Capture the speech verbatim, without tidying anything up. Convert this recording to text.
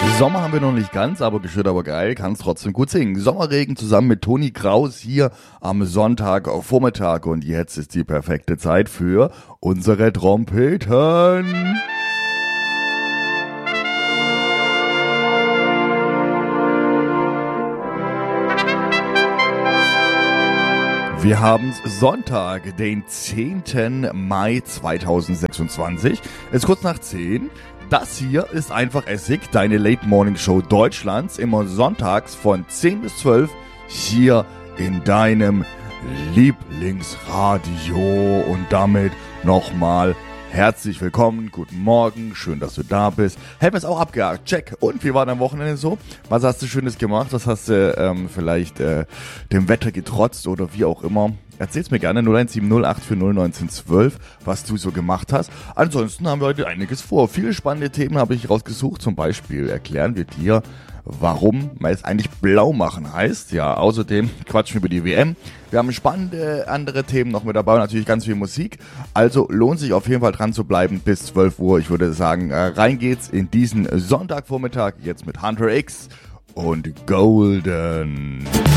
Sommer haben wir noch nicht ganz, aber geschütt aber geil, kann's trotzdem gut singen. Sommerregen zusammen mit Toni Kraus hier am Sonntag auf Vormittag und jetzt ist die perfekte Zeit für unsere Trompeten. Wir haben Sonntag, den zehnten Mai zweitausendsechsundzwanzig. Es ist kurz nach zehn. Das hier ist einfach Essig, deine Late Morning Show Deutschlands, immer sonntags von zehn bis zwölf hier in deinem Lieblingsradio. Und damit nochmal herzlich willkommen, guten Morgen, schön, dass du da bist. Hätten wir es auch abgehakt, check. Und wie war dein Wochenende so? Was hast du Schönes gemacht? Was hast du ähm, vielleicht äh, dem Wetter getrotzt oder wie auch immer? Erzähl's mir gerne, null eins sieben null acht vier null neunzehn zwölf, was du so gemacht hast. Ansonsten haben wir heute einiges vor. Viele spannende Themen habe ich rausgesucht. Zum Beispiel erklären wir dir, warum man es eigentlich blau machen heißt. Ja, außerdem quatschen wir über die W M. Wir haben spannende andere Themen noch mit dabei und natürlich ganz viel Musik. Also lohnt sich auf jeden Fall dran zu bleiben bis zwölf Uhr. Ich würde sagen, rein geht's in diesen Sonntagvormittag jetzt mit Hunter X und Golden.